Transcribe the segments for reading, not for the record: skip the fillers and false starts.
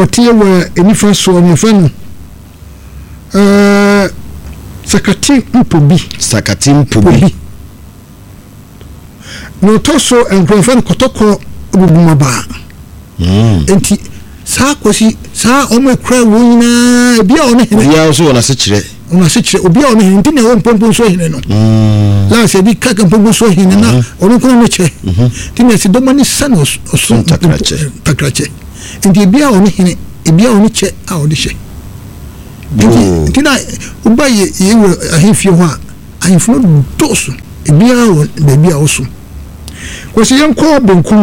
ɔtie wɔ enifa so ne fa no sakati mpobi no to so enkrofan kotoko obubumaba enti saa kosi saa omekra wo nyina bia ono hene bia so wona se kire obi a ono hene nti na wo mpompo so hene no la se bi kaka mpompo so hene na ono kono no che ti na se domani sano oso takrache enti bia ono hene bia ono che a odi che enti na ubaye yewo ahifie ho a ahifo doso bia wo bia oso kwasi yanko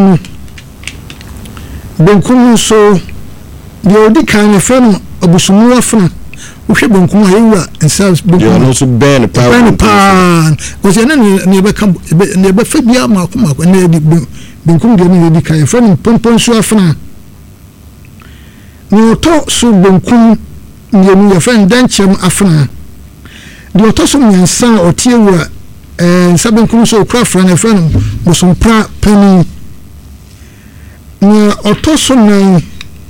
benkum so de odi kan freno obusumu afuna wohwe benkum ayewura ensels benkum no so ben pa kwasi na ne be fa bia makoma na di benkum de ne di kan freno pompon so afuna no to so benkum ne mu ya freno danchem afuna de to so nyansa otiewura sabenkum so kra freno freno bosompra pani na otoso na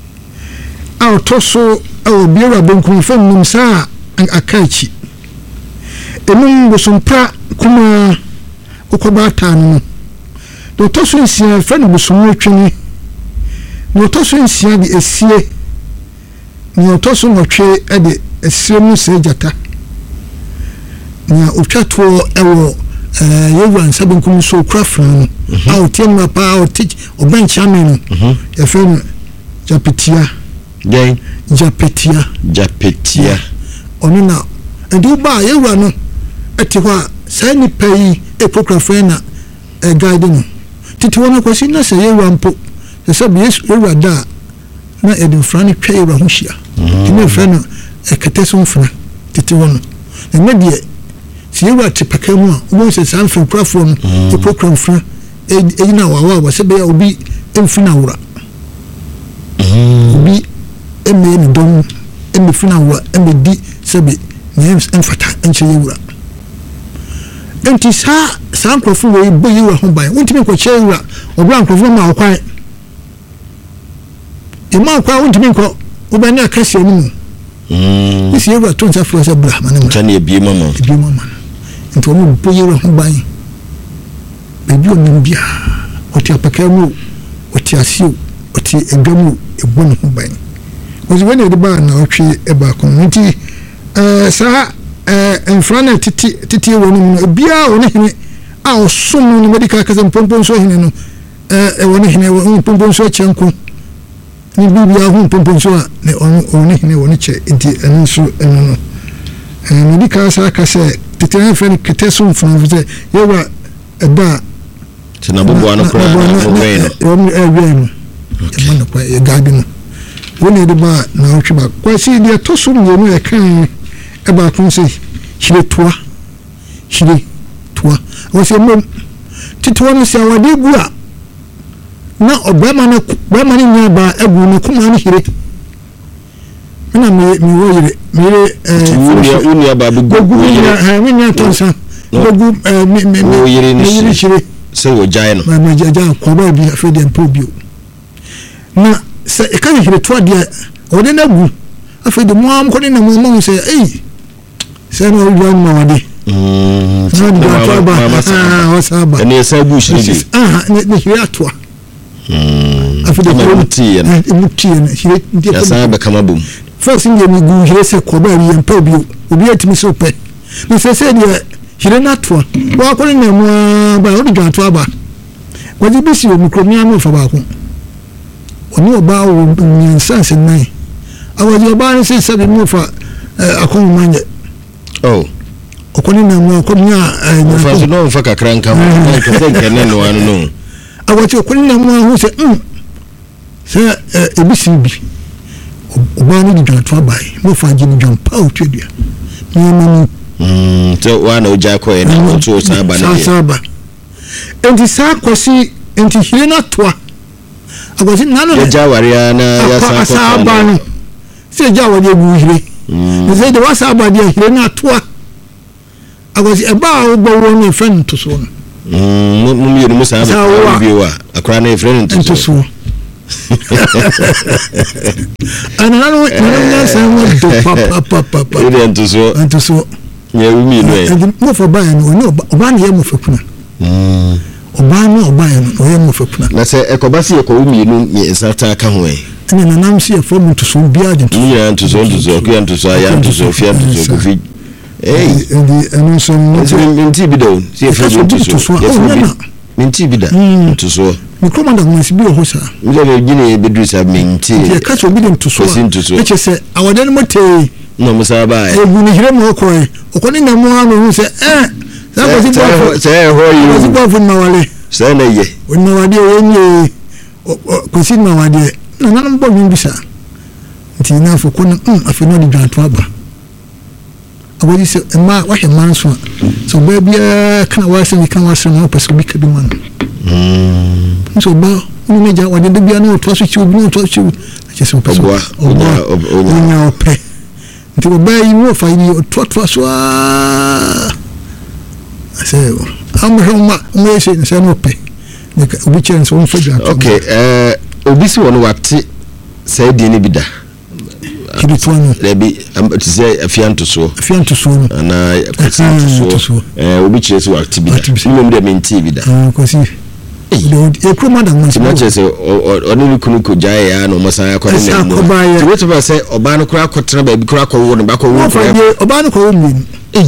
otoso obiera benkum fam nim sa akaichi enum bosompra kuma okobata no otoso nsia freno bosomu twini na otoso nsia de esie na otoso notwe de esie mu se jata na otwato ewo yewan sabenkum so krafran outem na pa outage obencha men ya fen japetia onu na edu ba yewa no eti ho sai ni pai ekrokrafran na guide no titi wona kwasi na se yewa mpo se bi yewa da na edin frani twa yewa ho hia ni frani eketeso mfuna titi wona na de si yewa tipakamu a wo se san fin krafo no e program fra ejina wa se be ya obi emfina wura obi emme ni don emme fina wura emme di sebe names emfata enche yewura enti sa krofo we bo yewura ho ban wontimi ko che yewura obra krofo ma okwan e ma okwan wontimi ko obani akase animu isi yewura tonsa fro se bra manemu tani ebie mama nti omo bo yewura ho ban bebi ombia oti apakamu oti asio oti egamu ebonu ho ban ozi wene de ba na otwe eba kon nti sa enfrana titi wonu bia oni hene a osom no medical kazam pompon so hene no woni hene woni pompon so chenko ni bibia hu pompon so ne oni hene woni che nti enu so enu no medical sa kase titi enfrana keteso mfuna yewa eba tina bobo ano kra no emana kwa gadi no woni de ba na otwe ba kwasi de toso no e kan e ba kun se hire toa wo se mom titwa no se awade gu a na obama ni nya ba egu no kuma ni hire na mi wo yire uni aba bu gu yire nya tonsa gu mi yire ni hire se wo jai no ma jaja ko ba bi afede mpobio na se e kan hire toa dia ode na gu afede mo am ko ni na mo se se no wi ma wade wasaba ene sabu shiri ne hire toa afede ko mutie na hire ya saba kama bum first nge mi gu hire se ko ba bi mpobio obi atimi so pe ni se dia hire na toa wa ko ni na mo ba odi ga toa ba kwaji bisi o mikromia no fa ba ko oni oba o nyansanse nan awaji oba ni se sabi mo fa akon manje okoni na mo okoni na fa no fa kakra nka mo ka fa nkene no anu no awaji okoni na mo ho se se ebisi bi oba ni di to abai mo fa ji ni jumpa o twedua ni so wa na oja ko e na to saba na saba enti sa kosi enti hire na toa agosi nano ya jawaria na ya saba no se jawaria gu hire ni se de wasaba dia hire na toa agosi eba o gbo wo ni friend to so no mu mi ni musa ba bi wa akra na friend to so Anano say what do papa. You didn't so. Yeah, we mean and no for buying no oba na yem fekuna. Oba na oba yem fekuna. Na say ekobasi ekowumi no ye nsata ka ho e. Ani na nam se from to so bia de to. Yeah, to so ya to so fia to so kofi. And the so minti bi do. See to so. Yes, minti bi da. To so. Me commander must be a hosa. We don't begin a bedroom minti. You catch a billion to so. Which is I would then mote. No, Musaba. I will hear more coin. According to Mohammed who said, that was it. Say, was it from Mawale? Say, when no idea when you consider no idea. No, none of them bisa. It's enough for Conan. I feel not the Grand Trouble. I will say, what a man's one. So, baby, can I was and you can was an opus to be a man. So, bow, you may just want to be a no toss you, no toss you. I just hope I pay. To obey you for you trot was I say I'm home amazing say no pay which chance one for okay obisi won wate say de ne bida kiditwanu lebi to say afianto so na kwasanto so obi chire so wate bida nimem de menti bida kwasi e komanda man se mache se onu kunu ko jaye ya no masan akwa ne mo we to ba say oba no kura kwotena ba bi kura ko wo no ba ko wo oba no ko wo mi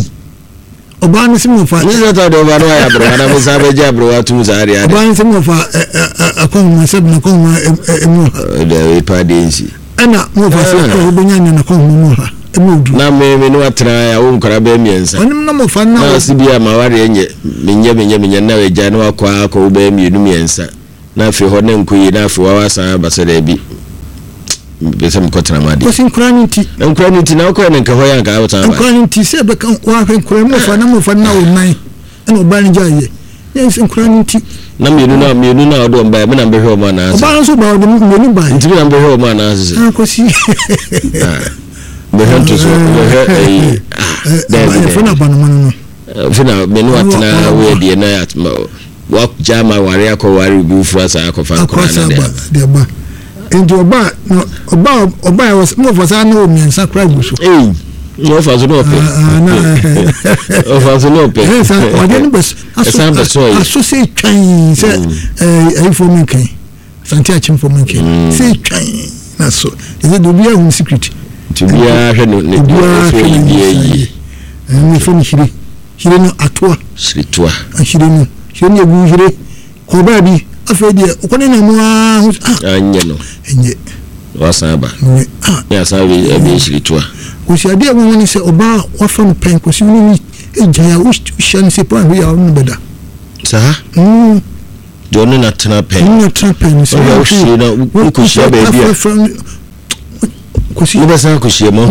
oba no simu fa ni za ta do ba no ya bro na mo sa be ja bro atu zari ya oba no simu fa akon ma sab na kon ma emu de we pa de nsi ana mo fa se ko obunya ne na kon mo ha na me no atra ya wo nkora ba miensa onim na mo fa na sibia ma ware enye menye na we ja no akwa ko ba miensa na afi ho na nkoyi na afi wa wasa basere bi besem kotra madi ko sin kraniti na ko ne nka ho ya nka awta ba kraniti se be kan wa fa nkora mo fa na o nan ana oba ni jaye yes kraniti na mienu na odo mba me na be hwe o ma na oba so ba o mienu ba nti na be hwe o ma na ko si me hantu so fina banamano fina menu atna we de na atma wa jama ware akọ bi ufrasa akọfa akọsa de ba enti oba was mo fasa na o miensa cry buso no fasa no pe o fasa no pe esa o de no bes aso se twan se ai for me kan santi achim for me kan se twan na so is it do be a secret to be a hwe no ne ni fo hire no atoa shiritua hire no egu hire ko ba bi afedi okone na mu anye no enye wasaba ya sabe e shiritua o si ade mo ni se oba wa fa no pen ko si ni ejaya o shan se pa wi ya no beda sa jone na tena pen so o shi na ko shi ba bia ko si ba sa ko shi mo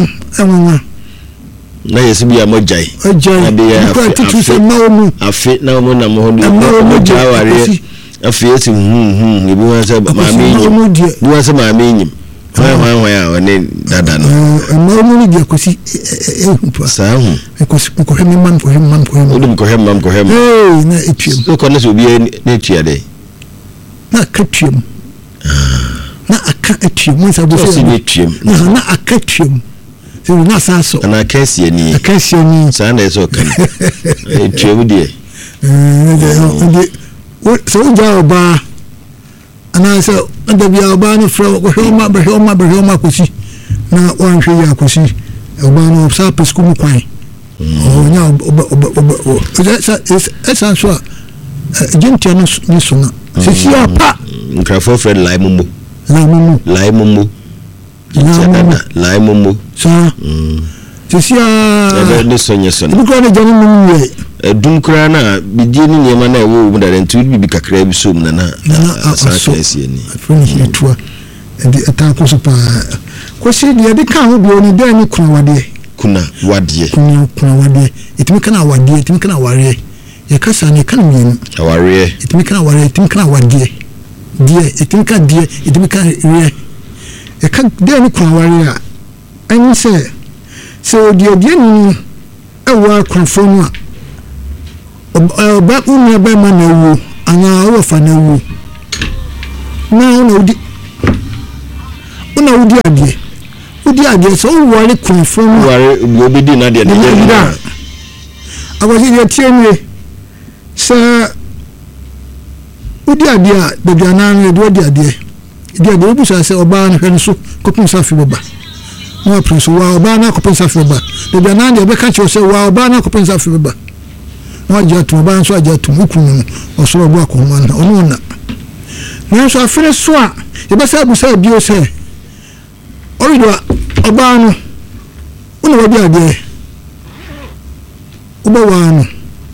na yesi bia mo jai na de ya afi na mo na mo mo jaware afi esi ebi wa se maami nyim wa ya woni dada no mo ni dia ko si sa hu ko hemi man odum ko hemam na etiem so ko na so bia na etia de na katiem na aka etiem mo sa bo so etiem na aka etiem so na saso na kesi ni sa na eso kan etiem de so ja oba ana so da bia oba no fro ko homa ko si na wan hwe ya ko si oba no sa pesku mu kwan nya oba esa so gente no ni so na se si apa nkrafo friend lai mumu sa se si a ne sonye ni ko ne jani mu dum kura na bidie ni niema na ewo mu da ntu bi kakra bi so mu na sa kesi ni afuni hitua ndi atako so pa ko se de de kan ho bi oni da ni kuna wade itimi kana ware ya kasa ne kan mi ware itimi kana wade itimi kana re ya kan de ni kuna ware a an se odi ni ewa konfonu a ba unya ba ma na wu anya wo fa na wu una udi adie so wari confirm wari obedi na de na agwasi de tienwe sa udi adie de biana de udi adie obu sa se oba na hwe so kopin safi baba no prince wa oba na kopin safi baba de biana de be ka che se wa oba na kopin safi baba no ajatu oba so ajatu ukunu osoro bo akoma na ono na na so afere so a e be sa bu sa bio se orido oba no una wadi ade oba wa no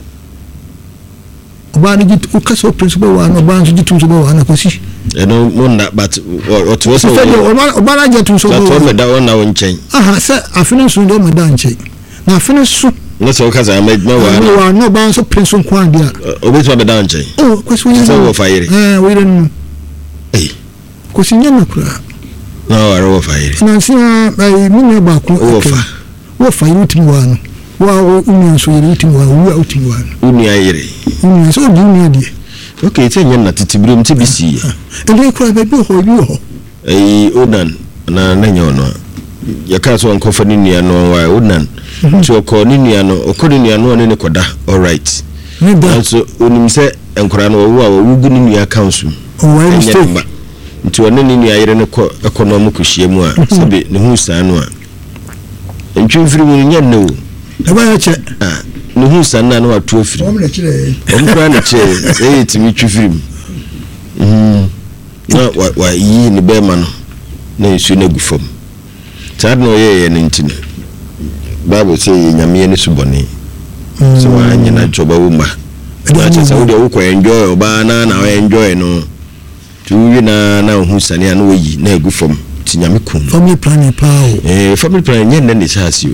oba ni git o kaso principal wa no oba so gitum so ba wa na kosi no na but what was oba na gitum so ba to me da won na won chen se afene so do me da nchen na afene so no so kaza am ma wa no ba so principal kwan dia obi to me da nchen kosi ni so fire we don't kosi nyana kura no aro fire na si mi ba ko wo fa yuti wa no wa unu so yuti wa wo uti wa unu ayire unu so di unu die okay tenya na titibrim ti bisi ende ko ba bi ho odan na nanya ono ya ka so ankofa ni nua no wa odan ti okọ ni nua no okọ ni nua no ne koda all right so onim se enkora no wo a wo gu ni nua council nti wone ni nua yire ne ko economic kuhie mu a sebe ne hu san no a entwimfiri mu nya no e ba ya che ne hu san na no atu afiri o mkra na che e timi twifiri mu na wa yi ni be ma no na esu na gufom tad no ye ne ntini bible say nyame ne suboni so wa nyina joba wo ma na che sa wo de wo ko enjoy oba na enjoy no tu na hu sane na woyi na egufom ti nyame kun family planning pao family planning nyen ne sasio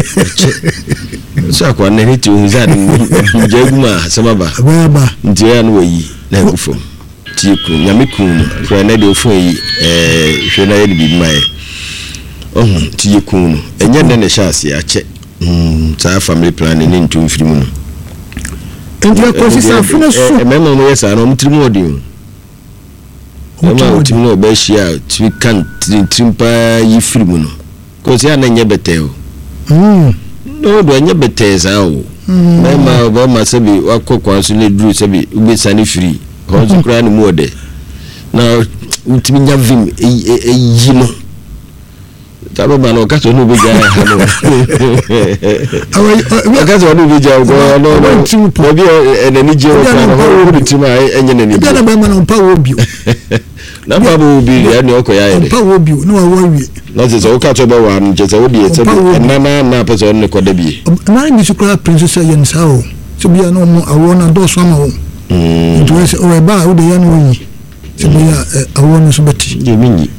so akwa na hiti hu za de jaguma samaba baba nti ya na woyi na egufom ti kun nyame kun kwa na de ofun yi hwe na ye bi mai ti kun nyen ne sasio ache ta family planning ni ntu mfiri mu no enje ko sisa funa so mema mo yesa na mutirimu odi Oma utimi no be shia twi kan trimpa yi firimu no ko se ana nye beteo no do nye beteza o mema ba ma sebi wakokwa so le duru sebi ubesani firi ko so kra ni mu ode na utimi nya vim yi no tabo ba no ka so no be ja ha no ka so no be ja go no bi enani je o ka no ho tima enye nani bi na ba ma no pa wo bio na ba bo bi ya ni oko ya ere pa wo bio no wa wi na se so ka to ba wa nje se wo die se na person ne ko da bi na ni sukra princess yen sao so bi no mo awona do so ma wo nto se o ba wo de ya no yi se bi ya awona so beti de minyi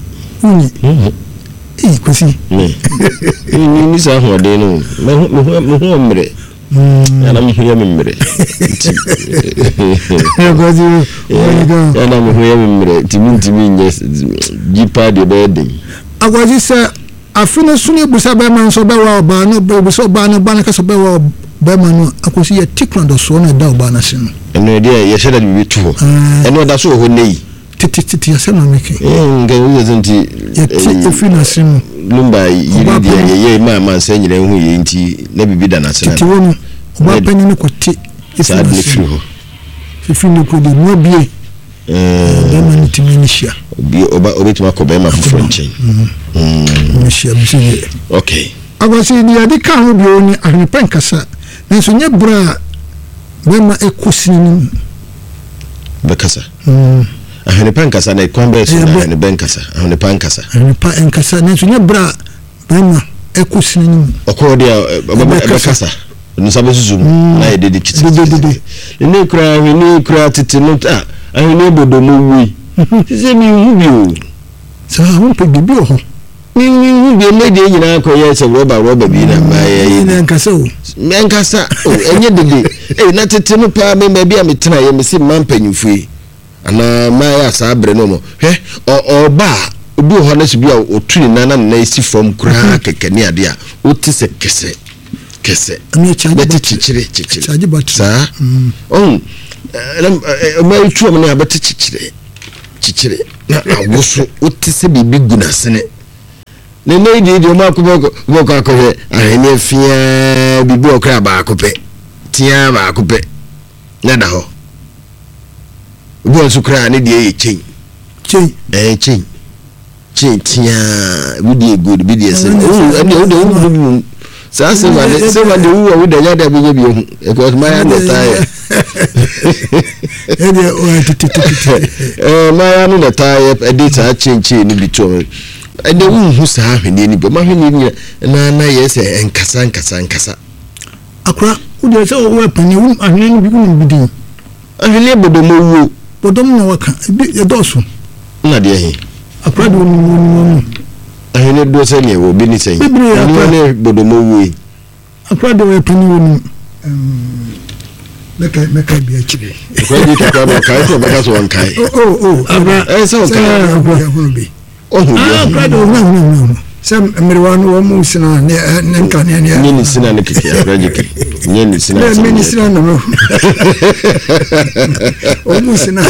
kosi ni sa ho de no me ho mre ana mi huya mimre ana mi huya mimre timi nye jipa de bedin agwaji se afina sunu busa be man so be wa oba no be so ba no ba na ka so be wa be man no akosi ye tikland so na da oba na sin eno de ye sheda bi tu eno da so ho nei titi ya sema meke ngai zenti ye fina sin lumba yiri de ye ma san nyina hu ye nti na bibi da na sena titi wono oba pani ne ko ti isa de firi ho fini ko de no bie de man timi ni shia obetuma ko be ma fufro nchen ni shia bi okay agwasi ni ade ka ho bio ni ahrepen kasa nso nye bra be ma ekosini be kasa ahrepen kasa na kwambe so na ben kasa ahrepen kasa nso nye bra be ma ekosini okọ dia be kasa nsabe susu na edede kiti ni kura tete no ahene bodo mo wi se mi hu bio sa hu pe bibi ho ni bi le de nyina ko ye se roba bi na ma ye na nkasa o enye dede na tete no pa me ma bia metena ye me se mampanyufu ana ma ya sa abre no mo oba obi ho na se bia otuni na isi fom kura kekeni ade a oti se kese ami chaji chichire chaji bat sa ma chuo me abete chichire na awoso otise bibi gu na sene ne ne di o ma ko boko akɔhwɛ ahene fia bibi okra ba akɔpɛ tia ba akɔpɛ na da hɔ obi nso kra ne die chen tia bi good bi die sene o sa se ma de wo da ya da bi bi ho e ko ma ya da tire ma ya no da tire edita chenche ni bi to e de hu sa ahwene ni bi ma hwene ni na ye se enkasa akra wo de se wo pani wo ahwene ni bi ku bi din ahwene bodom na waka e doso na de he akra de wo ahene do se ne wo bi ni sen na ne bodomo wi akra de we pani wo meka bi akire akra di ka ba kai to ba ka so wan kai abra so kai akra de wo sam merwan wo mu sina ne nka ne ni sina ne kike akra di ke ni sina ni sina no o mu sina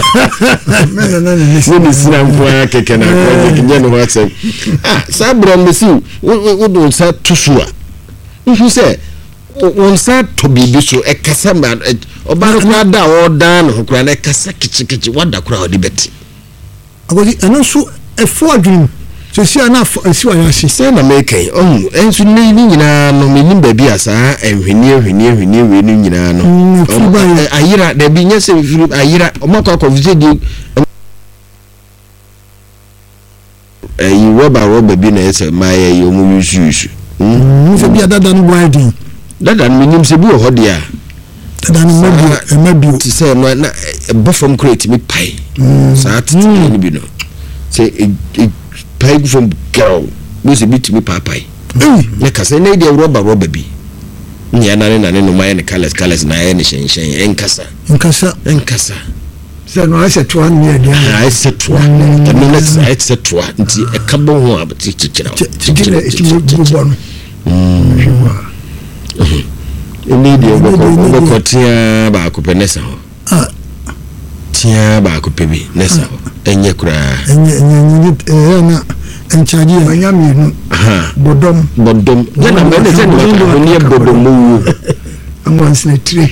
ni sina mpoa keke na akra di ke no whatsapp sabra mesi wo do sa tusua nhu se won sa to bibi so e kasa ma oba ko da o dan no kura na kasa kichi wada kura odi beti agodi eno so e fo adwin so si ana si wa yashi se na make enso ni nyina no menim ba bi asa enhwenie we ni nyina no ayira da bi nya se ayira omako akofise di you rubber bi na ese my you mu yusu se bi dada no widen dada no menim se bi ho dia dada no mabi ti se na bofom create me pai sa titi ni bi no se pai from girl no se bi ti me pai ne ka se na dia rubber bi nya na no my ne colors na ye ne shen enkasa se no I said to one near the I said to one the minutes I said to one nti e kabo ho abati chichira ni de boko tia ba ko penesa ho tia ba ko pebi nesa ho enye kura na enchaji anya mi no bodom ya na me se no ni bodom mu amonse 3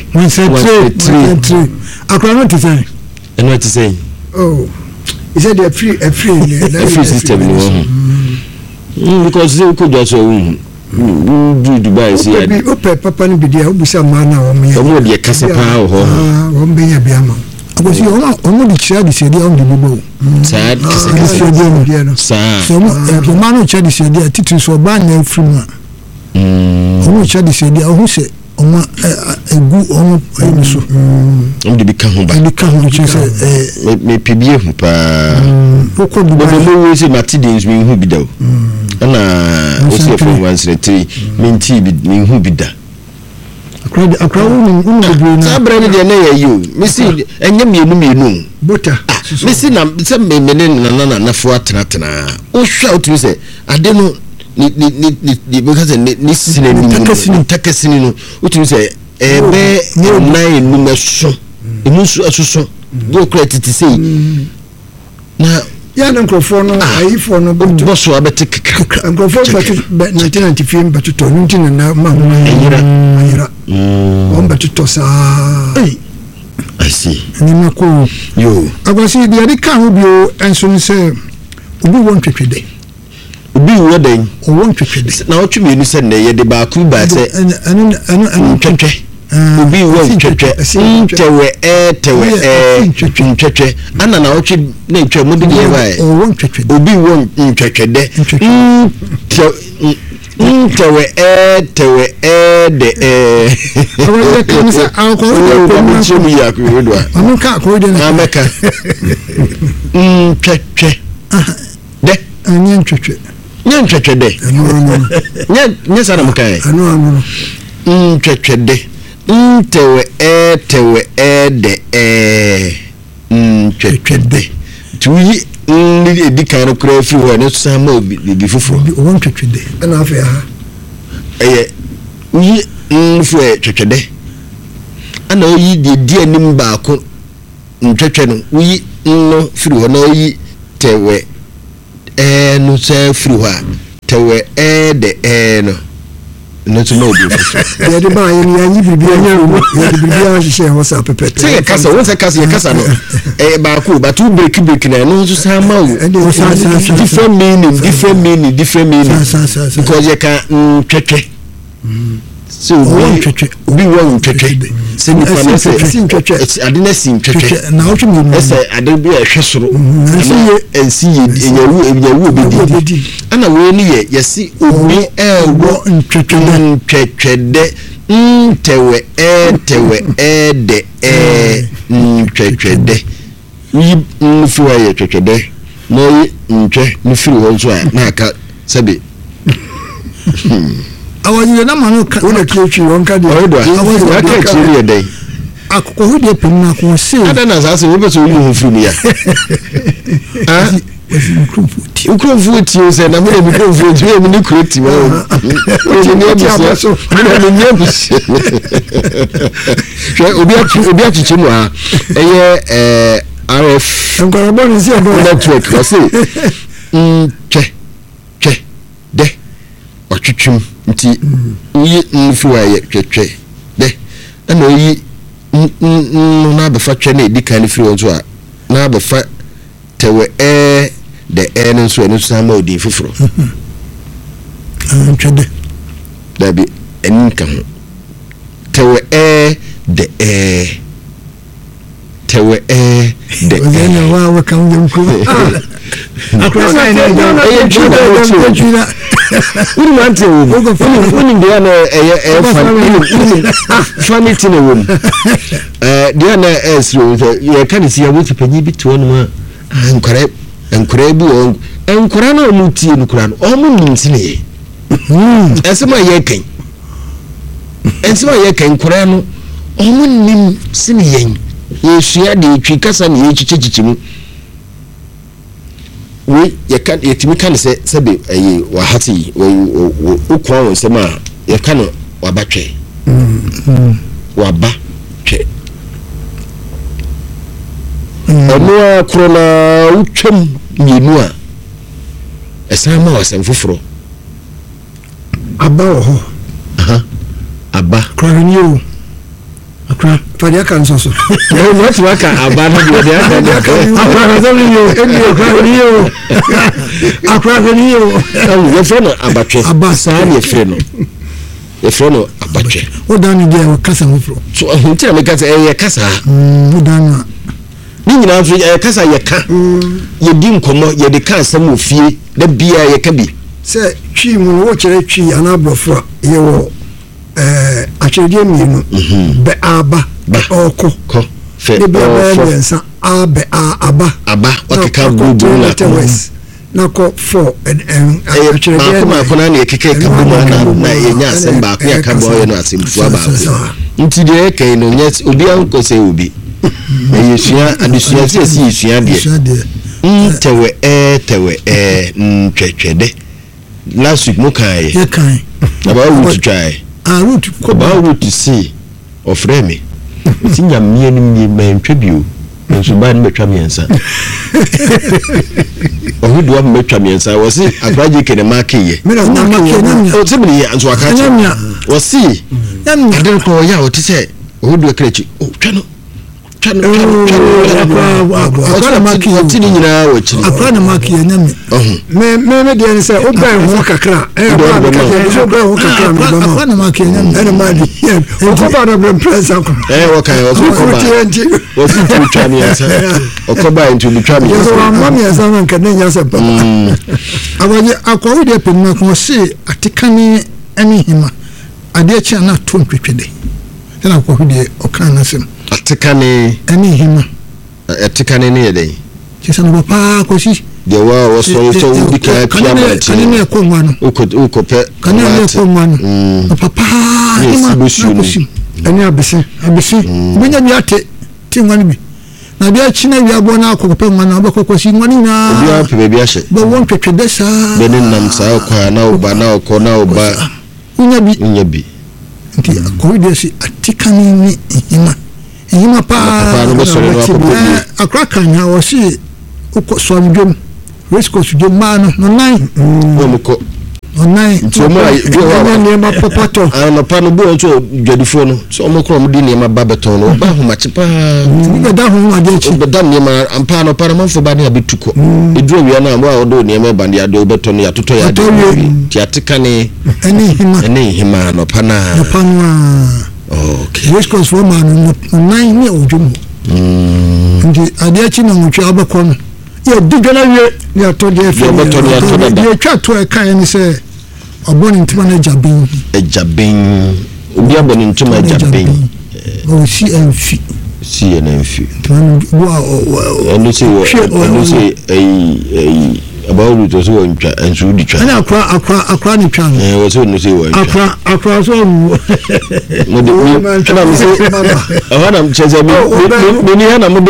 akra no to say and what to say he said a free system because they could just do Dubai see open papa ni bidia obusa mana o me o de kasa pa o o mbe ya bia ma agosi o mo di chira di se dia on di bibo sad kasa so mo manu chira di se dia titu so ba na free o mo chira di se dia o se oma egu ono so de bika ho ba me pebie hu pa oko du ba mo we se matidins me hu bi da ana o se from 103 minti bi me hu bi da akra unu bebre na sabra ni de na ya yo me si enye mienu bota me si na se me ne na fo atena o hwa o tu se ade no ni because ni sine ni takasini no utumi say ebe na enu meso enu so asuso go credit say na ya na nkrofo no ayi fo no boso abete kaka nkrofo ba 1995 batuto nti na ma ayira on batuto sa I see ni mako yo agwasi de ka ho bio enso ni say obi won twetwede obi wo den o won twetwede na o twemi ni se na ye de ba ku ba se twetwe obi wo twetwe tewe ana na o twi na twetwe mo de ye ba o won twetwede obi wo twetwede tewe de o kan sa an ko o chimi ya ku do an ka ko de na ameka twetwe de anyen twetwe nyen twetwede nyen sana mkae anu twetwede tewe de twetwede tuyi ni edika no kra fi ho ne sama bi fufuro o won twetwede ana afa ha uyi fu twetwede ana oyi de anim baako twetwe no uyi no firi ho na oyi tewe no say free wa tewe de no no to know be ya de ba ya bibia nya ro ya de bibia hye ho sa pepete say kasa won say kasa ya kasa no ba ko but two break na no so sa ma wo different meaning because you can twetwe so we won twetwe say ni pa na say adena sin twetwe na o twetwe say ade bi a hwe soro ensi enyawu obedi ana we ni ye si obi ewo twetwe de tewe de twetwe de yi nfuwa ye twetwe de no yi ntwe ni firi ho so a na aka sabe awon na manu ka wona kietwi won ka de awon ka chiri ye dai akoko hu de penna ko se ada na sa se wo be so yi ho firi ya ah ukrofuti se na me ukrofuti me ni kroti wa obi achiche mu a eye RF ngorobon si abo network wa se che de otwitwum nti yi nfuwa ye twetwe de na yi na ba fa twe na edika ni firi won so a na ba fa tewe the no so eno sama odi fufuro twede da bi enka ho tewe tewe de ene wa kan dem ko akwasa ene juna uni mante wo uni ndia na funny thing wo dia na esro ye kan si ya wo tipanyi bi to no ma nkora bi o nkora na mu tie nkora no o mu ntine esema ye kan nkora no o mu nim sine yen ye hia de twi kasa na ye chichichi mu we ye kan yetimi kan se sebe wa hati wo kwa won sema ye kan wa batwe wa ba twe ọmọ korona utwam mienu a esan ma wasem foforo aba ho aba koroniyo akra fadia kan so no what waka aba no de aka akra koroniyo koroniyo akra koroniyo ye freno abatwe aba ye freno abatwe o dan de o kasa foforo so hunti na kasa ye kasa o dan ni nyina so kasa ye ka ye di nkomo ye de ka asem ofie da bia ye ka bi se twi mu wo kire twi anabrofo ye wo akyerede mienu be aba oko ko fe be bensa abe aba wakeka gudu na ko for akyerede ma ko na ekeke ka bu na ye nya asem ba ko ya ka bo ye no asem fu ba nti de kai no nya obi an ko se obi yesua adesua si yesua de tewe twetwede last week mo kai aba wuti twai root ko ba wuti si ofre me tinya mie ni mentwe bio nso ba ni metwa miensa ohudu wa metwa miensa wo si apraje kene makiye o tibiri ya nso aka cha wo si adel ko ya o ti se ohudu ekrechi o twano akwana maki yotini nyina wo chiri akwana maki nyame me de nse oban ho kakra oban ho kakra akwana maki nyame ene madi okoba na press akwa wo kan wo fi twani asa okoba into the twani so mami asa na kan nya se papa abaje akwa wo de penna ko se atikani ani hima ade chi na to ntwetwede na akwa wo de okan na sem atikane ani hima atikane ne yede chesana papa kosi de wa so dika piama ti ne ko ngwano uko pe kan ne ko ngwano papa hima kosi ani abese benya biate ti ngwano bi na bia china bia bo na akọ pe ngwano ba kokosi ngwano na bia pe bia hye ba won twetwede sa be ne nam sa kwa na oba na okọ na oba nya bi nti ko de si atikane ni hima hima pa no be so no akra kan ha wo si uko so ndwom race course jo man no nine omko online ntomo ne ma papato ana pa no bo nto dwadifo no so omkro mo di ne ma babeton no ba homache pa ni ga da ho ma de chi be dan ne ma ampa no para manfo ba ne abetuko eduro wi na mo a odo ne ma ba ne ade obeton ya toto ya de ti ateka ne eni hima no pa na okay race course for man online ne ojumo ndi ade chi na nwotwa abakọ no ya digana wie ya to de fe ya twa to e kan ni se oboni ntima na ejabin obi aboni ntima ejabin o CNF enu se about to so ntwa ensu di twa na akra ni twa o so no se wo akra so mo de na mi se ahana mcheza mi ni hana mo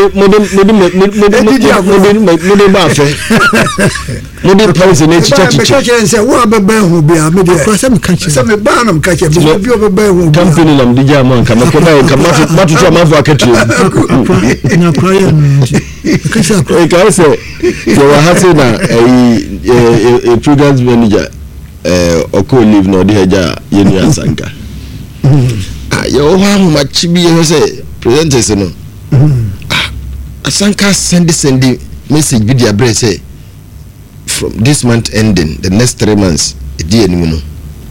de ba fe mo de pause ne chicha se wo abeba hu bia me de akra me kache se me ba na me kache bi obeba hu company lam di jama nka me ko ba nka ma tutu ma fu akati na akra ya kache akra e ka se yo wa hase na a prudence manager oko live no de heja yenu asanka yo ha ma chibi yo say presenters no asanka send message video bre say from this month ending the next 3 months di enimu no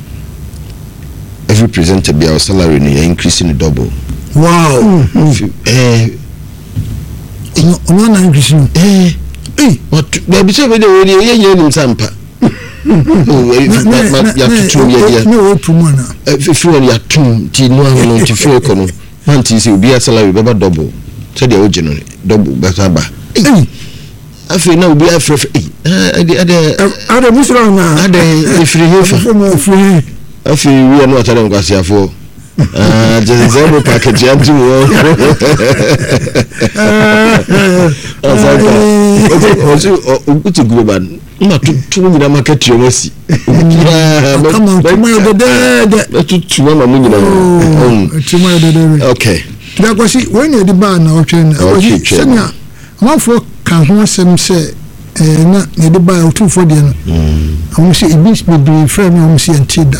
every presenter be our salary no increasing double. Wow. No na increasing what baby say we dey ye nim sampa ya tutu ye no to mana if you ya tum ti no ho ti fi ko no man ti say obi salary be double so dey oje no double better ba afi na obi afre ade musra na ade ifri hefa afi we no atare nkwasiafo Jezebo package anti wo. Uti global. Ma tutu nyina market yo masi. Come on, tomorrow the tutu mama mu nyina. Tomorrow the okay. Kila kwasi when you the bar na otwen. Senya. Amafo kan ho sem se na ne de bar otu for de no. Amu se ibis be frame amu se antida.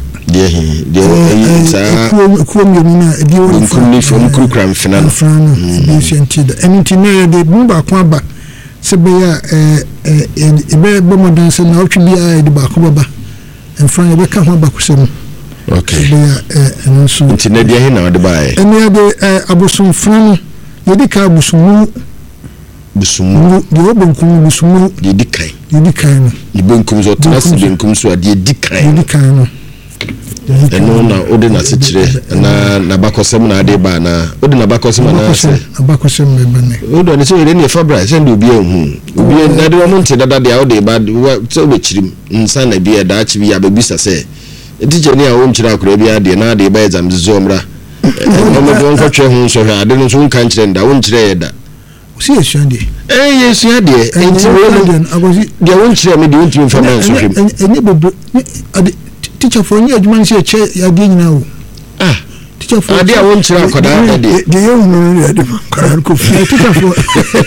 Kuom yomina di won from kukram final antida. Enti ne de bumba kwa ba se be ya ebe bomodan se na otwi bia de ba ko baba. Enfran ebe ka ho ba kusem. Okay. Be ya enso. Enti ne de na de ba e. Ene de abosom fran yedi ka abosom busumu de obonkum busumu yedi kan no ibonkum zo trust ibonkum so ade yedi kan no eno na ode na sekire na bakosem na ade ba na ode na bakosem na se bakosem be bane ode na se ere ne fabra se ndo bia hu obi na de wo nte dada de ode ba so be chirim nsa na bia da achi bia babisa se etije ne a wo nchira akura bia de na ade ba exam zo mra mo mo ko twe hu so hwa ade no so nka nchire nda wo nchire ye da si esuade esuade enti wo agozi de wo nchire me de wo ntimi fama so hwem ene bebe ade teacher for any adwuma se che ya de nyina wo teacher for ade a wo nchire akoda de ye no de akoda ko fi teacher for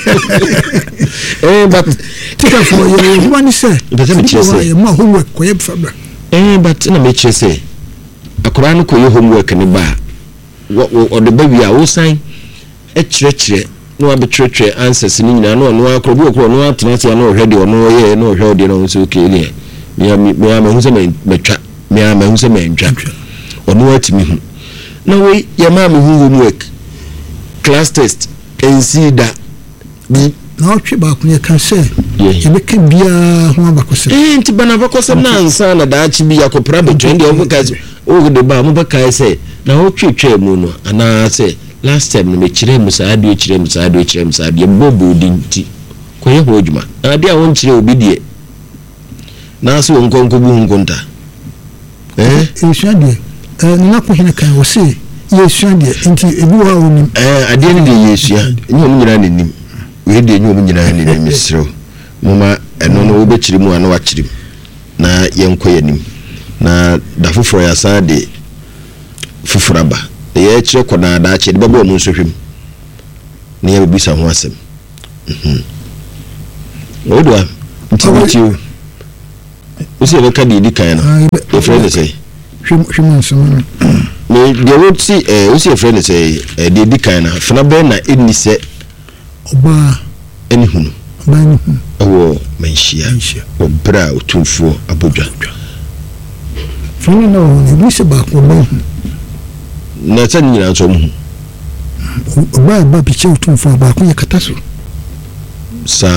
but teacher for ye adwuma ni se ye ma homework ko ye fabra but na me che se akoda no ko ye homework ni ba o de baby a wo san e kire no abetwetwe answers ni nyina no akrobi okro no atena no hwede no ye no hwede no so okay ni me hu se metwa me hu se mentwa ono atimi hu na we ye ma me hu homework class test ensida na otwe ba ku ye kan se ye be kan bia ho abakose nti bana bakose na ansa na da achi bia ko pra betwe ndi o ka o de ba mo ba kai se na otwetwe mu no ana se last time me chire musaade bobo dinti ko ye hojuma ade a won chire obi die na so nkonko bu nkonta esuade na ko hene kan wo se yesuade enti ebi wa onim ade ne de yesua nyom nyina nenim we de nyom nyina nenim misro moma eno no obe chire mu ana wa chire na yenko yanim na da foforo ya saade fofuraba ye chire kona da che de babo mu nsohwem na ye bibisa ho asem odwa Ntiwotio. Usi beka di kan no. E friend say. Hwem nsoma. Me de woti usi friend say di kan na fana be na eni se oba eni hunu. Oba eni hunu. Ewo menhia. Obra otumfuo abodwa. Fana no ni se ba ko no. Na tsan nyina nso mu. Ba piche otumfuo ba ko yakata so. Sa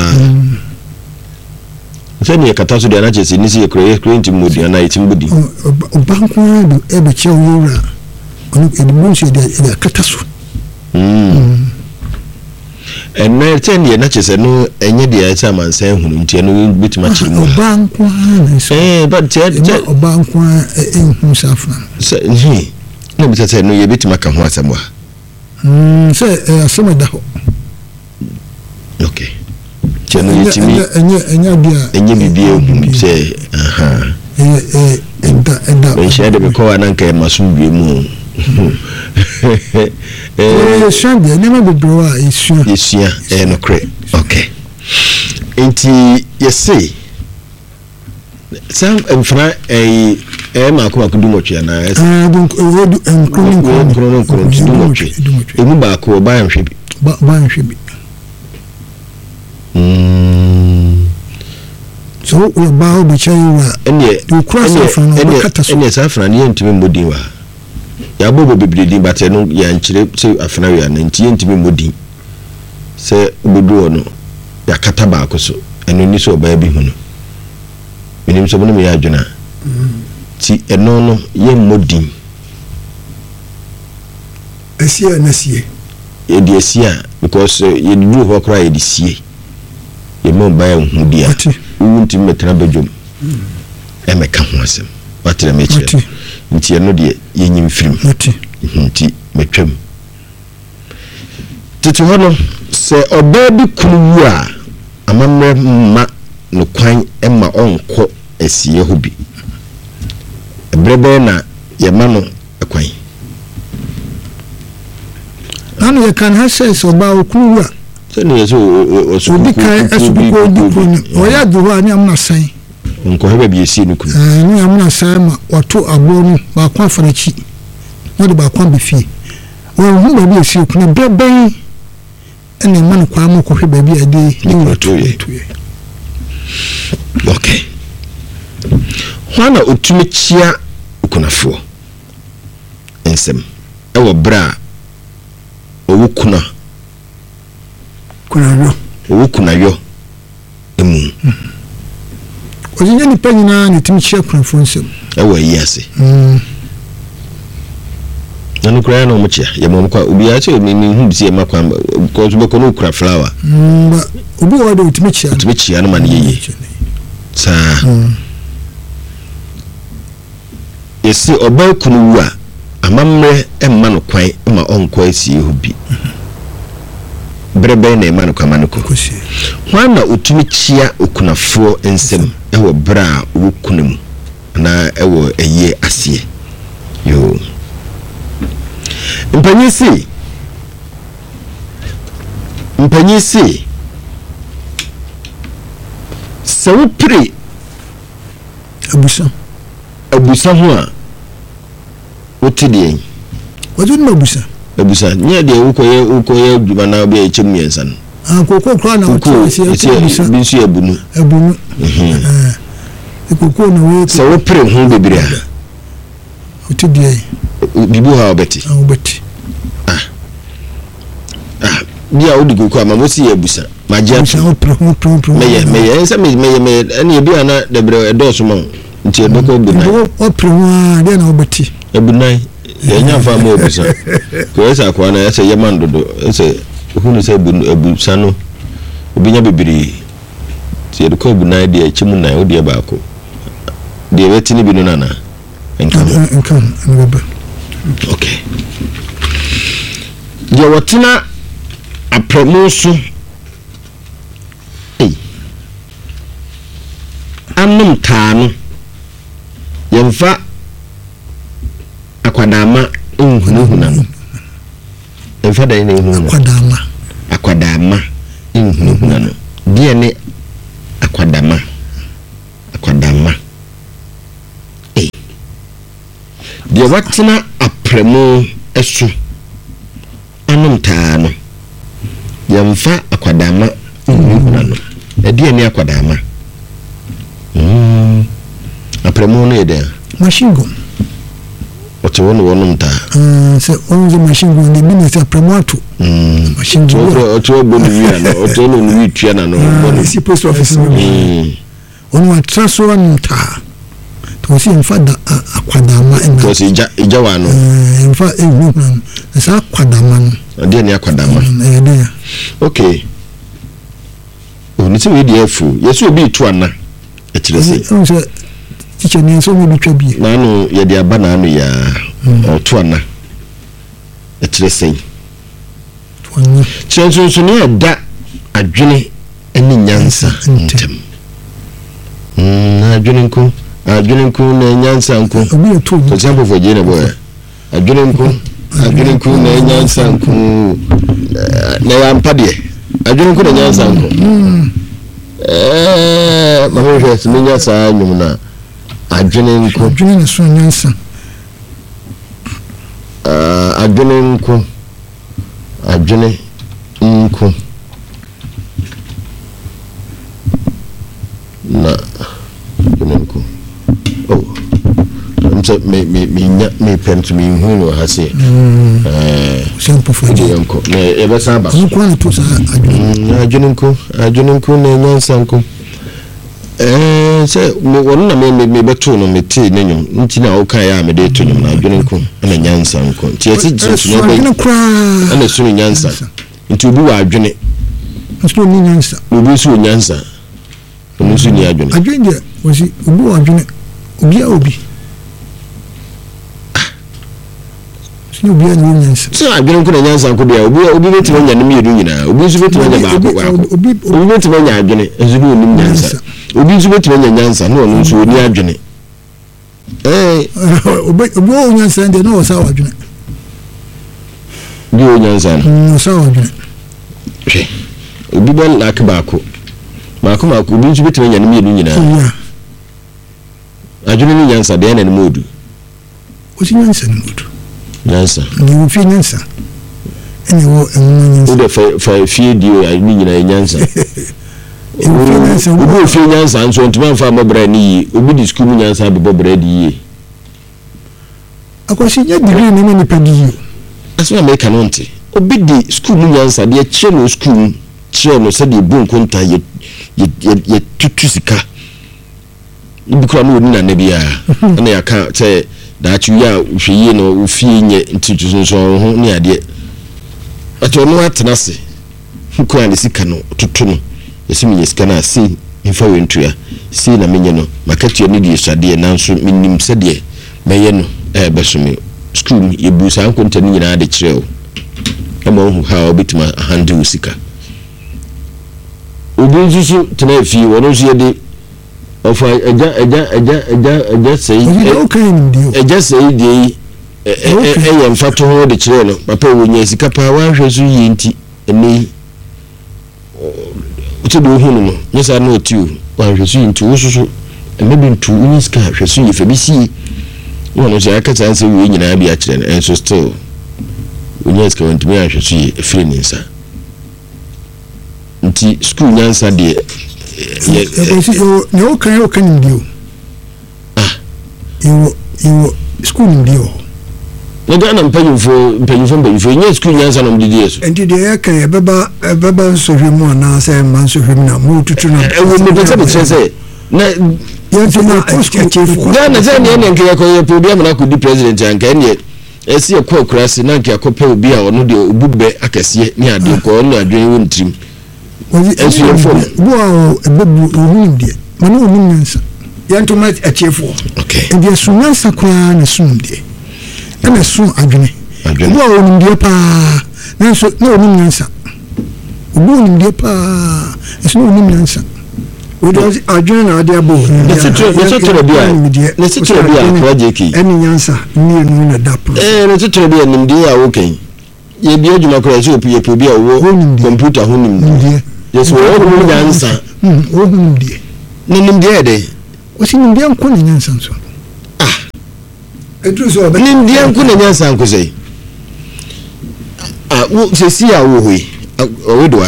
Sani ya kataso de anache si nisi ya krenti modi ana itimbudi. Banku ndo ebe che uyura. Ono edmunsi ya kataso. Na tani ya nache se no enye de ya cha mansan hunu nti no bitima chirimu. Banku na but te banku ehun safa. Na bitata no ye bitima ka ho asamwa. Se asema da ho. Okay. Chano yitimi enye bibie ogum se enda wenshade bekowa nanka e masumbi mu shande nema bibrowa isua no kre. Okay. Enti yesi sam emfra ma ko akudumotwe na nkron emu ba ko ba nhwebi so we ba be chayira ene cross from kataso ene safra ne ntimi modin wa ya bobo bebredi bate no ya nkyire se afna wi an ntimi modin se obodu no ya kata ba akoso eno ni so ba bi hunu minim so bono me ya adwena ti eno no ye modin esia na sie e di esia because ye du ho kra ye di sie ye mo ba ya hudia unti metra bejom e meka ho asem watire me kire nti eno de ye nyim firim nti metwam tete hono se oba bi kunu a amamre ma no kwan e ma onko esie ho bi ebrebe na ye ma no ekwan anu ye kan ha say oba okunu a sani yeso obi kai asuko dikun oya duwa ni amna san nko hebe bi esi ni kun ni amna san ma wato agboru ba kwa farachi wodi ba kwa befi o hu ba bi esi kun beben ene man kwa mo ko hebe bi ade ni wato ye. Okay. Hwana otumi chia ukunafo ensem ewo bra owukuna kuna yo emu ojinya ni penyina ni timichia kuna fonsem ewa yase nanu kura na omuchia ya momkwa obi ya che ni hu bisi e makwa ko so beko no kura flower obi wa de timichia no man yeye sa yesi oba kunu wu a amamre emma no kwan ma onko asie hu bi brebe na emanu kwamaniko hwana otumi chia okunafo ensem ewo bra wokunemu na ewo eye asie yo mpanyisi sawu pri abusa ho a otidie wajun mabusa abusa nya de ukoye djuma na obi echem yensa no kokko kra na otisi abusa binsu ebunu kokko na we so wo pre ho bebire a otidie bibu ha obeti bia odi kokko ama mosi abusa magia me ensa me ene ebi ana debre edoso mo nti edoko bunai wo pre ho de na obeti ebunai yenya fa mo obusa ko esa kwa na ese yeman dodo ese hunu se ebusa no obinya bebiri ti edoko bunai de echimu nan odi e baako de weti ni binu nana enkan okay de watina apromosu anum taano yemfa akwadama nhunahuna no yemfa da ine nhunahuna akwadama nhunahuna no die ne akwadama de watena apremo eso anom taa no yamfa akwadama nkuna no edi ni akwadama apremo no ede machine gun oto wonom taa se onze machine gun de minute apremo ato machine gun oto bonu wi na oto no wi tua na no bonu si post office onu atraso anom taa to si mfa da akwadama en to si ija wa no mfa ewu na sa akwadama no ade ni akwadama okay oni se we dey fu yeso obi tu ana etirese onse teacher ni so we twa bi na no ye dey aba na no ya otu ana etirese tuanya chenso ni ada adwene eni nyansa ntem adwene nko na nyansa nko obi etu to sample for jene boy adwene nko na nyansa nko na ya mpade adwene nko na nyansa nko mama hwe siminya saa nyum na adwene nko na so nyansa adwene nko na adwene nko oh so me pen me hu no ha se sample for nko na e be sa ba nko na to sa adwene nko na nyansa nko se wonu na me beto no me te nenyum nti na o kan ya me de to nyum na adwene nko na nyansa nko ti eti so be ana so nyansa nti obi wa adwene so ni nyansa obi so nyansa obi so ni adwene de osi obi wa adwene obi obi ani nyansa so adwene nko na nyansa nko dia obi beti wanya ne miyedu nyina obi so beti wanya ba obi beti wanya adwene ezubi oni nyansa obi so beti wanya nyansa no no so oni adwene obi o nyansa de no sa adwene bi o nyansa no sa adwene obi ban lak baako obi so beti wanya ne miyedu nyina adwene ni nyansa de na ne modu o si nyansa ne modu nyansa ni fi nyansa ene wo nyansa o de fa fi dio ya ni nyina nyansa obi fi nyansa nso ntuma fa mabra ni obi di school nyansa be bobra di yi akwasi nya degree ni ni padi aso America no nti obi di school nyansa de che no school che no se de bon konta ye tutu sika ibi kwa no ni na ne bia na ya ka say da chu ya hweye no ofie nye ntutu so ho ni ade ato no atenase kwa ne sika no tutu no yesimi nye sika na si mfa wentua si na menye no makatu ni di sade na nso minim sade meye no besumi school yebusa ankonta ni nyina ade kireo ama hu ha obitima handle sika obi nsusu tena fi wono so yede ofa eja sei eja sei de yem fato ho de kireo no papa wonya sika pa wa hwe so yenti eni utedo hunu no nyesa na otiu wa hwe so yenti wo so emebi ntu ni sika hwe so ye febisi wono so aka tsanse we nyina bi a kire no enso still wonya sika wantumi a hwe so ye efiri ni nsa nti school nyansa de no kan ndio yo school ndio nda na mpanyufo nye school nyansa no mdidi yeso enti de ya kan beba so hwemu na say man so hwemu na mu tutu na ewo me pese be say na yanti na chief na say ne nke yakoye podium na ko di president anka ne esi ekwa kurase na nke akopa obi a ono de obube akese ni ade ko ono adwen won trim esu yefo bo ebebu ohun de mane ohun nyansa yanto ma achefo okay e de su nyansa kwa na sum de na su adwene bo ohun de pa na so na ohun nyansa bo ohun de pa esu ohun nyansa we do adwene na ade abo na sitro bia kwa jeki eni nyansa ni enu na dapo na sitro bia nimdi ya woken ye bia djuma kwa so ye po bia wo computer ho nimdi yes wo ho nyansa wo nimdi ni nimdi ede o si nimdi an ko nyansa so nimdeɛ nko na nyansa nko sɛ wo sɛsi a wo hoi owedoa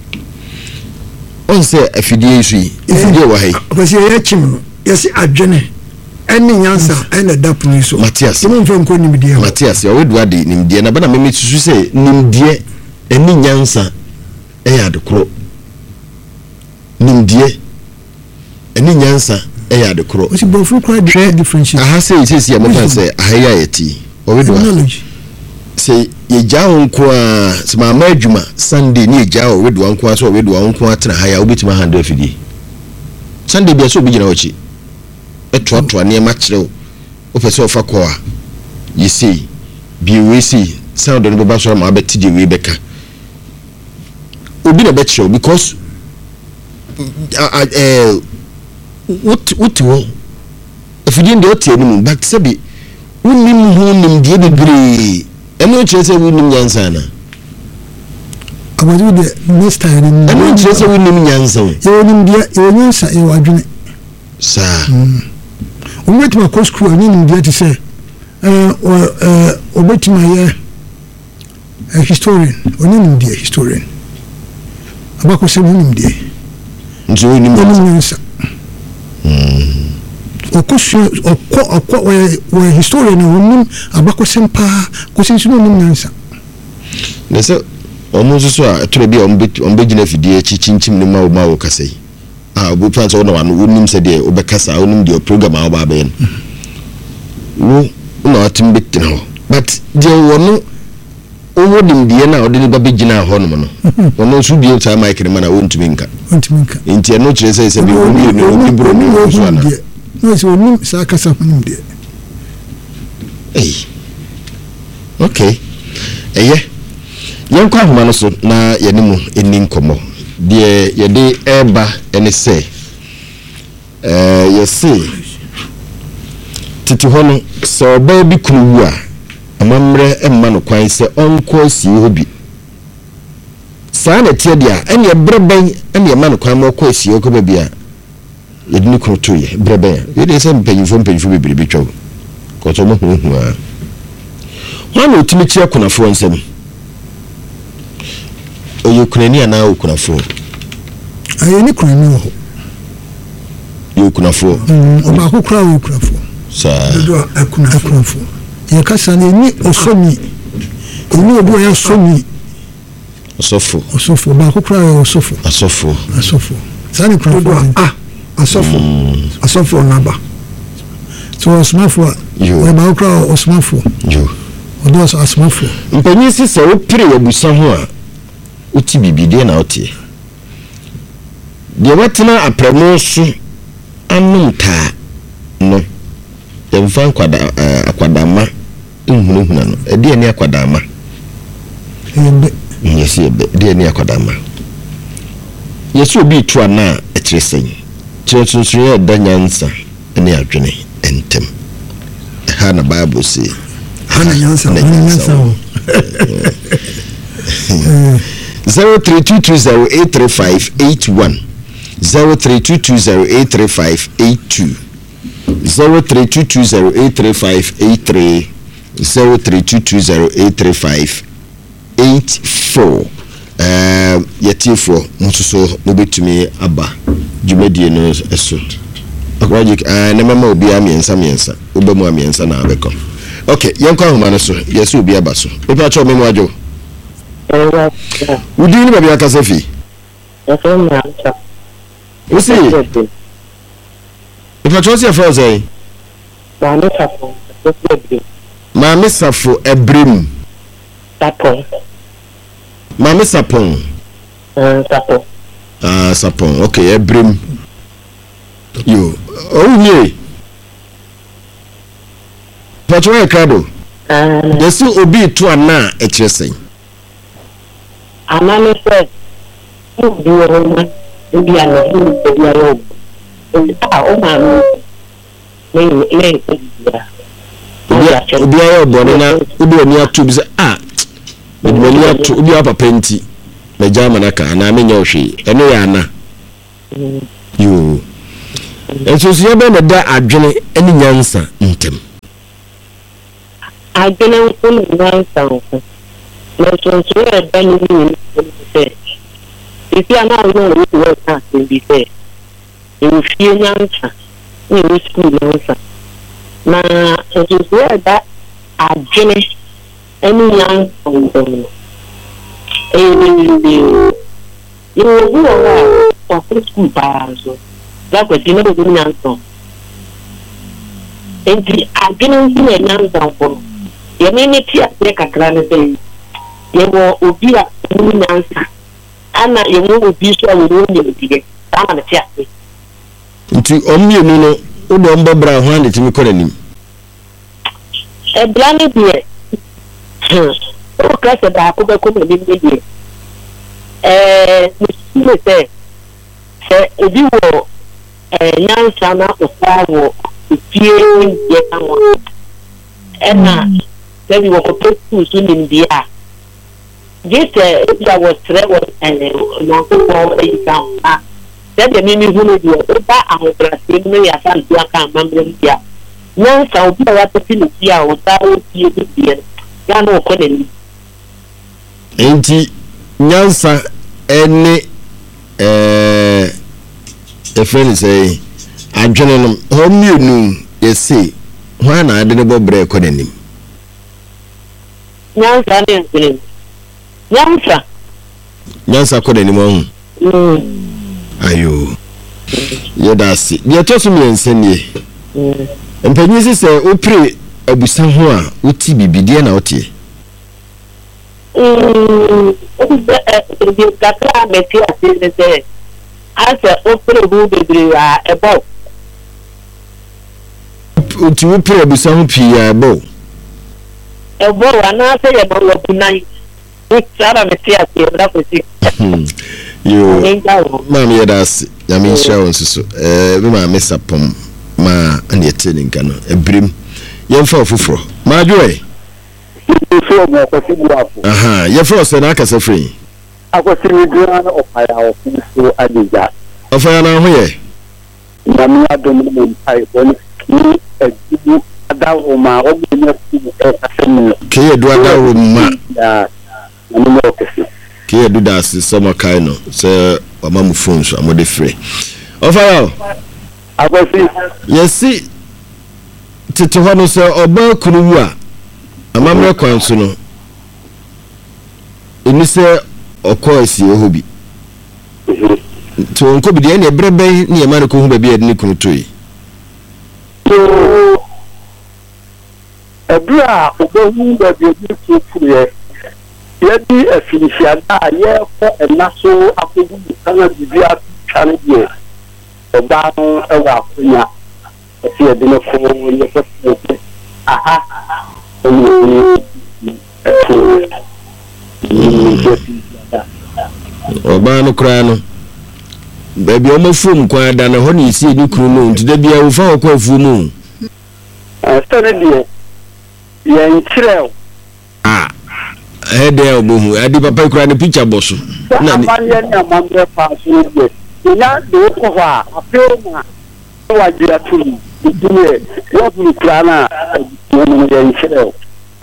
on sɛ afidie su yi afidie wɔ hai kwasi yɛ kyim no yɛsi adwene ɛne nyansa ɛna da pono so Matias mo mfa nko nimdeɛ Matias owedoa de nimdeɛ na bana meme susu sɛ nimdeɛ ɛne nyansa ɛyɛ adekoro nimdeɛ ɛne nyansa ɛyɛ adekoro o si bɔfo kra difference aha sɛ mo kan sɛ ahaya yɛti owedoa sɛ yɛgya wo nko a sɛ maama adwuma Sunday ne yɛgya wo owedoa nko a sɛ owedoa nko a tena haya wobɛtumi handle afidie Sunday bia sɛ obi gyina wɔkyi ɛtoatoa nneɛma kyerɛw wopɛ sɛ ɔfa kɔ a yɛsei bie wei sei sound no bɛba so ma abɛte deɛ wei bɛka obi na bɛkyerɛw because wote hɔ afidie deɛ ɔte anim but sɛbi wonim ho nimdeɛ bebree ɛno kyerɛ sɛ wonim nyansa na abadu de next time ɛno kyerɛ sɛ wonim nyansa yɛ nimdeɛ yɛ nyansa yɛ wadwene saa wobɛtumi akɔ school a nimdeɛ te sɛ wobɛtumi ayɛ historian nimdeɛ historian abakɔsɛm nimdeɛ nti wonim nyansa ɔkɔ historian na wonim abakɔsɛm paa kɔsɛm so wonim nyansa na sɛ ɔmo nso so a ɛtɔrɔ bi a ɔmbɛgyina fidie akyi kyinkyim ne ma wo kasa yi obupan sɛ wona wano wonim sɛ deɛ wobɛkasa wonim deɛ program a wobɛabɛyɛ no wo na watem bɛtena hɔ but deɛ wɔno owó nimdeɛ na ɔde ne ba bɛgyina hɔ nom no ɔno nso bie saa mic ne ma na wontumi nka nti ɛno kyerɛ sɛ bi wɔn ne obi bro ne so ana no sɛ wonim saa kasa ho nimdeɛ okay yɛnkɔ ahoma no so na yɛne mu ɛni nkɔmmɔ deɛ yɛde ɛba ɛne sɛ yɛse tete hɔ no sɛ ɔbaa bi kunu wu a amammerɛ ɛmma no kwan sɛ ɔnkɔ asie hɔ bi saa na teɛ deɛ a ɛneɛ berɛbɛn ɛneɛ ma no kwan ma ɔkɔ asie hɔ kɔ baabi a yɛde ne kunu toyɛ berɛbɛn a yɛde sɛ mpanyimfoɔ bebree bi twɛw kɔtɔ mo huhu a hɔ na ɔtumi kyerɛ kunafoɔ nsɛm ɔyɛ kunani anaa ɔkunafoɔ ayɛ ne kunani wɔ hɔ yɛ ɔkunafoɔ ɔbaako koraa wɔ ɔkunafoɔ saa dodo akunafoɔ yɛ kasa no ɛni ɔsɔmi ɛni obi ɔyɛ ɔsɔmi ɔsɔfo baako koraa yɛ ɔsɔfo saa ne kunafoɔ asɔfo ɔnaba so ɔsomafo a ɔyɛ baako koraa ɔsomafo ɔdɔ asomafo mpanyin si sɛ wopere abusa ho a woti bibi deɛ na woteɛ deɛ watena aprɛmo so anom taa no yɛmfa akwadama nhunahuna no ɛdeɛ ne akwadama yɛsi ɛdeɛ ne akwadama yɛsi obi to ana ɛkyerɛ sɛn kyerɛ sunsun yɛ ɛda nyansa ne adwene ɛntɛm ɛha na bible sɛ hana nyansa 0322083581 0322083582 0322083583 0322083584 yɛtiefo nso mobɛtumi aba dwumadie no ɛso akwajik na mama obi amiensa wobɛmu amiensa na abɛkɔ okay yɛnkɔ ahoma no so yɛsɛ obi aba so wopa kyɛ ɔmemu adwo wodi ni baabi akasa fi wosi wopa kyɛ ɔsi ɛfrɛ ɔsɛ maame safo ɛbrem maame sapon sapon okay ɛbrem yo owunie patro ekrado yesi obi to ana ekyerɛ sɛn amane sɛ obi wɔ obi ana obi ayɔ o ma no obi ayɔ bɔne na obi ani ato bi sɛ medum ani ato obi apapa nti magya manaka na menya ohwe ɛno yɛ ana yo ɛnso so yɛbɛ na da adwene ani nyansa ntem adwene nso ne nyansa nso na nso ɛda no mu sɛ efi a na ɔno ɔno wɔ ka bi sɛ ɛwofie nyansa ne ɛwɔ sukuu nyansa na nso ɛda adwene ɛne nyansa nso no yɛwɔ bi wɔ hɔ a ɔkɔ sukuu paa nso yakwati na ɔwɔ nyansa enti adwene nso na nyansa nso no yɛmɛ ne tia sɛ kakra ne sɛ yɛwɔ obi a ɔwɔ nyansa ana yɛwɔ obi so a wɔwɔ nyɛmdiɛ saa na tia sɛ nti ɔmmienu no wode ɔmbɔ bra ho ane timi kɔ n'anim ɛbla ne deɛ woka sɛ baako bɛkɔ n'anim ne deɛ mesune sɛ ebi wɔ nyansa na ɔsaa wɔ efie nyɛ ka ho ɛna sɛbi wɔkɔpɛ sukuu so nimdeɛ a gye sɛ ebia wɔserɛ wɔ nyankopɔn ayi ka ho a sɛdeɛ mimi hu no deɛ woba ahobrɛseɛ mu no yɛ asanto aka amammerɛ mu deɛ nyansa obi a watɛfi ne fie a wɔsaa wɔfie no deɛ no ya na wɔkɔ n'anim enti nyansa ɛne ɛfrɛ ne sɛ adwene no hɔ mmienu yɛse hɔ na ade ne bɔ brɛ kɔ n'anim nyansa ne adwene nyansa kɔ n'anim ɔho ayo yɛda ase deɛ ɛtɔ so mmiɛnsa nie mpanyin si sɛ wopere abusa ho a woti bibideɛ na woteɛ kakra mɛte ase ne sɛ asɛ wopere ho bebree a ɛbɔ nti wopere abusa ho pii a ɛbɔ anaasɛ yɛbɔ wabunan sara mɛte ase yɛbra kɔsi yo maame yɛda ase nyame nhyira wo nso so bi maame sapɔm ma ane ɛte ne nka no ɛberem yɛmfa wo foforɔ maadwoe yɛfrɛ wo sɛ na akasa frɛ ɔfaya no ho yɛ nyame adom no mu mpae bɔne adubu adawo ma ɔbɛnya ɛkasɛm kɛyɛ du adawo ma nyame ma ɔkɛse kɛyɛ du da ase sɛ makae no sɛ wama mu phone so amode frɛ ɔfaya akwasi yɛsi tete hɔ no sɛ ɔba kunu wu a amammerɛ kwan so no ɛni sɛ ɔkɔ asie hɔ bi nti ɔnkɔ bi deɛ ɛne ɛberɛ bɛn ne yɛma no kɔhu baabi a ɛde ne kunu toyi ɛberɛ a ɔbɛhu baabi a ɛde ne kunu yɛde afinhyiada a yɛkɔ ɛna so akɔgu sana biribi atwa no deɛ ɔbaa no ɛwɔ akonya ɛsɛ yɛde ne kɔ yɛkɔsɛ aha ɔbaa no koraa no baabi a ɔmafuom kwan da na hɔ ne yɛsie ne kunu no nti da bia wofa wɔ kɔ afuo mu sɛne deɛ yɛnkyerɛ ɛdɛ a ɔbɛhu ade papa koraa ne picture bɔ so na amanneɛ ne amammerɛ paa so no deɛ yɛnya de wokɔ hɔ a apɛo ma ne wagye ato mu ɛtumi wɔburu koraa no a abusuo no yɛnkyerɛ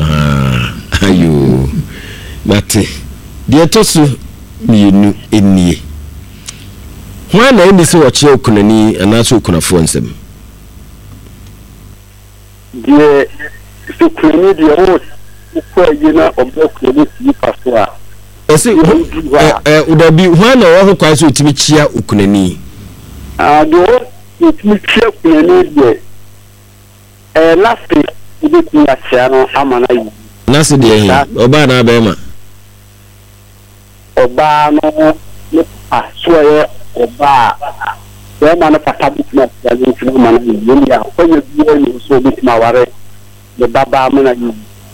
ayo mate deɛ ɛtɔ so mmienu ɛnie hwan na ɛni sɛ wɔkyerɛ okunani anaasɛ okunafoɔ nsɛm deɛ okunani deɛ wokɔ ayi na ɔbɛ okunani si pa so a ɛsɛ wodabi hwan na ɛwɔ ho kwan sɛ ɔtumi kyia okunani deɛ ɔtumi kyia okunani deɛ lase wobɛtumi akyia no ama no ayi nase deɛ ɔbaa na abɛɛma ɔbaa no ne pa so ɛyɛ ɔbaa bɛɛma no papa bɛtumi akyia no ntimi ama no ayi yɛne a ɔyɛ biara ne so wobɛtumi aware ne babaa mo no ayi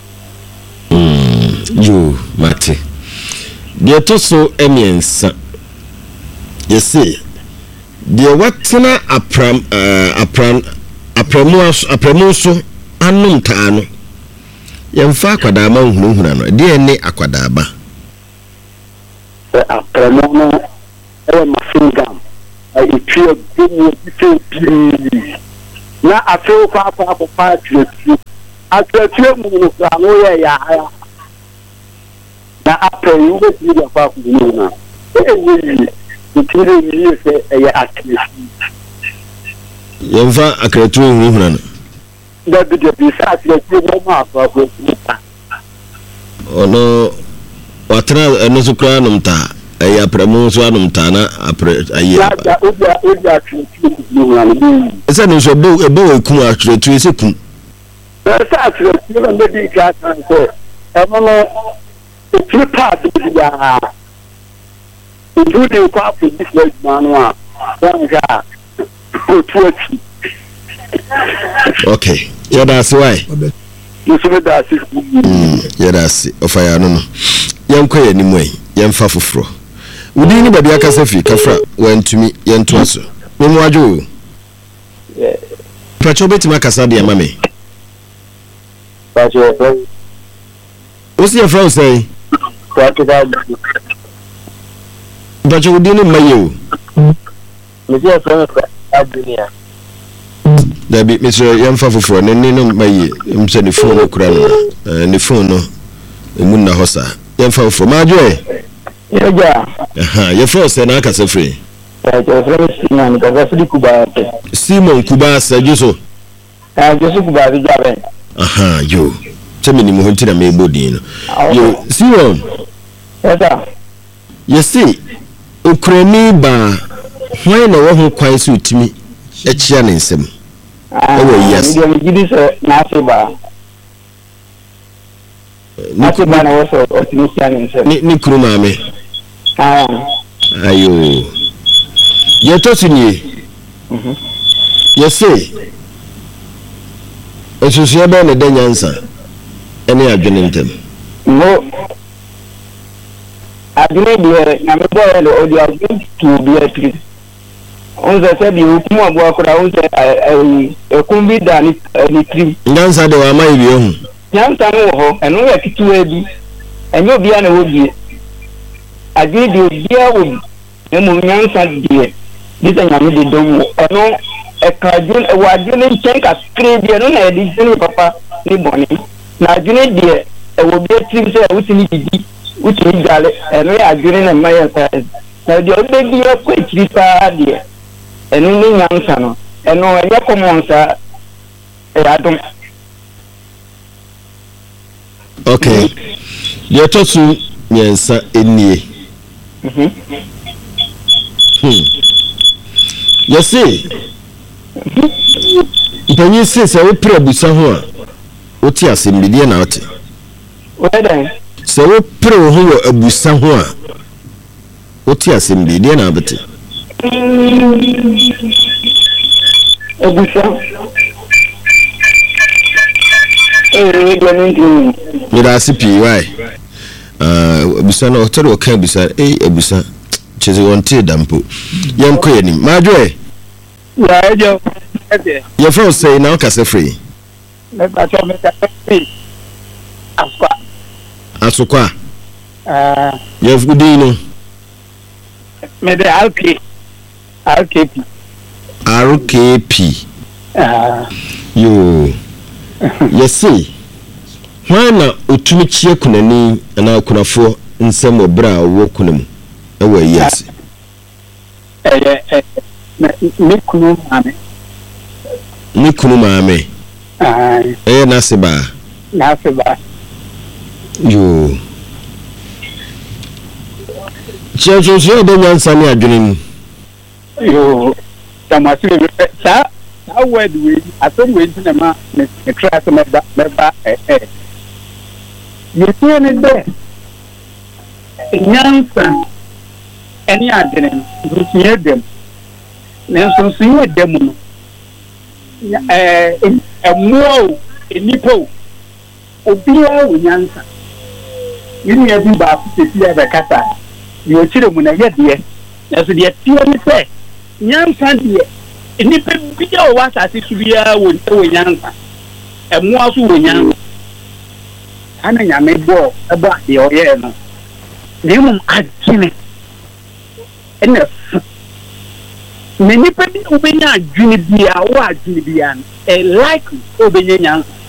yo mate deɛ to so mmiɛnsa yɛse deɛ watena apramu so anom taa no yɛmfa akwadaama nhunahuna no deɛ ne akwadaaba apramu no ɛwɔ mafingam ɛtwa gumu bifɛ pii na afei kɔ akɔfa atwerɛtuo atwatwe mu no fra no yɛ ya na apɛ yi wo bi da fa ku ni na eyi tire ni sɛ ɛyɛ akrɛtu yɛmfa akrɛtu hunhuna no da bi sa akrɛtu mo ma afa ko ono watra ɛno so kra nom ta ɛyɛ aprɛmu so anom ta na aprɛ ayɛ ya obi akrɛtu ni hunhuna no ɛsɛ no so ɛbɔ kum akrɛtu ɛsɛ kum sa akrɛtu na me di ka kan sɛ ɛmo no tiri paadi ya ojú de kó àpò ìdílé ìgbà náà wọn ga otu ẹtì. ok yẹ́dá sí wáyé. musulmi dá sí. yẹ́dá sí ọ̀fà yà nínú yẹn kọ́ yẹn nimu ẹ̀ yẹn fa foforọ wùdí ní bàbí akásá fi káfra wọ́n ntumi yẹn tó aso mímú wájú o. pàtó bẹ́ẹ̀ tí ma kásá di ẹ̀ má mi. pàtó ẹ̀ fẹ́. ó sì yẹ fẹ́ o sẹ́yìn. Bacho wudini mayo. Misi ya friend adunia. Dabi Mr. Yamfa foforo ne no maye mse ne phone no kura no. Ne phone no emu na hosa. Yamfa foforo majo e. Yeja. Aha, ye fro se na aka se free. Ya friend Simon Kabasidi Kubase. Simon Kubase Joso. Joso Kubase jabe. Aha, yo. Temi ni mo honti na me bodi no. Yo, Simon. Yes, see. Ukraine ba hwan na wo ho kwan so utimi echia ne nsem yes ni gidi so na se ba na wo so utimi sia ne nsem ni kuru maame ayo ye to sini yes esusu ebe na de nyansa ene adwene ntem no adwene de na me boy le odi adwene to be a trip on the said you come abo akora on say ekumbi da ni trip nyansa de wa mai bi ehun nyansa no ho eno ya kituwa bi enyo bia na wo bi adwene de bia wo na mo nyansa de disa nyame de dom eno ekadwene wa adwene nchen ka skre bia no na de jini papa ni boni na adwene de wo bi trip say wo tini didi uti gale eno ya adwene na maye na de obedi ya ko ekiripa de eno ni nyansa no eno ya komonsa adom. Okay, ye to su nyansa enie you see ipanyi se wo pre abusa ho a oti asembidie na oti wedan se wo pre ho wo abusa ho a oti asembidie na abete abusa mira sipi why abusa na otoro o kan abusa abusa cheze wonte dampo yanko yani madwe ya ejo your friend say now ka se free me ba to me ka free asukwa you fudi no me de RKP yo you see when otumi chie kunani na kunafo nsem obra wo kunamu ewa yes ni kunu maame nasiba yo checho de nyansa ni adwene mu yo tamasi sa word we atom we ntina ma me try to meba you see me there nyansa any adwene ntie dem nenso nsie dem no emuo enipo obia wo nyansa yini ya bi ba fiti ya be kasa yo chire mu na yede yaso de tie ni se nyansa de enipa bia wo asase subia wo nyansa emuo so wo nyansa ana nyame bo ebo ade oye no nemum adwene ena menipa bi obenya adwene bia wo adwene bia like obenya nyansa